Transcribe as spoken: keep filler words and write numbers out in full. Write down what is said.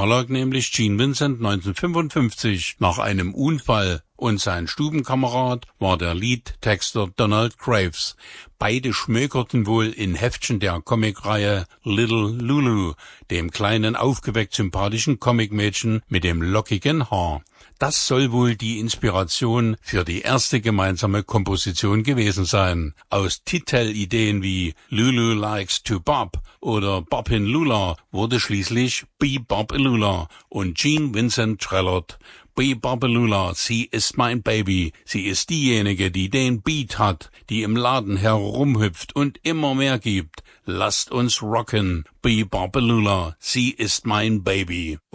Da lag nämlich Gene Vincent neunzehnhundertfünfundfünfzig nach einem Unfall und sein Stubenkamerad war der Liedtexter Donald Graves. Beide schmökerten wohl in Heftchen der Comicreihe Little Lulu, dem kleinen, aufgeweckt sympathischen Comicmädchen mit dem lockigen Haar. Das soll wohl die Inspiration für die erste gemeinsame Komposition gewesen sein. Aus Titelideen wie Lulu Likes to Bop oder Boppin' Lula wurde schließlich Be-Bop-A-Lula und Gene Vincent trällert: Be-Bop-A-Lula, sie ist mein Baby, sie ist diejenige, die den Beat hat, die im Laden herumhüpft und immer mehr gibt. Lasst uns rocken, Be-Bop-A-Lula, sie ist mein Baby.